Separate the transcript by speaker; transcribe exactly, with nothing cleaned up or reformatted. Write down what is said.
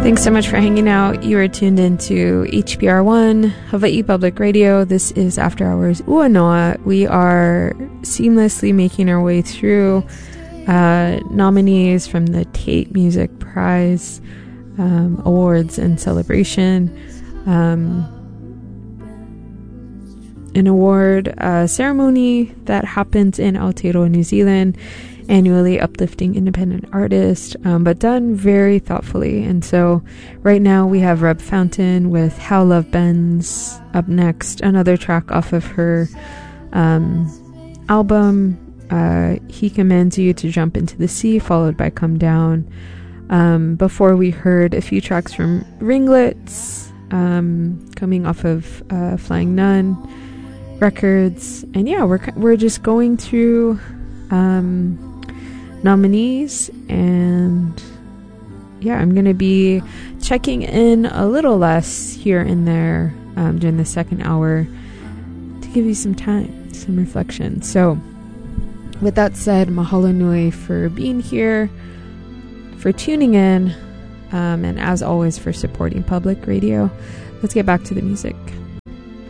Speaker 1: Thanks so much for hanging out. You are tuned into H B R one, Hawaii Public Radio. This is After Hours Ua Noa. We are seamlessly making our way through uh, nominees from the Tate Music Prize um, Awards and Celebration. Um, an award uh, ceremony that happens in Aotearoa, New Zealand, annually uplifting independent artists, um, but done very thoughtfully. And so right now we have Reb Fountain with How Love Bends up next, another track off of her um, album, uh, He Commands You to Jump into the Sea, followed by Come Down. Um, before we heard a few tracks from Ringlets, um, coming off of uh, Flying Nun Records. And yeah, we're, we're just going through um, nominees, and yeah, I'm gonna be checking in a little less here and there um, during the second hour to give you some time, some reflection. So with that said, mahalo nui for being here, for tuning in, um, and as always for supporting public radio. Let's get back to the music.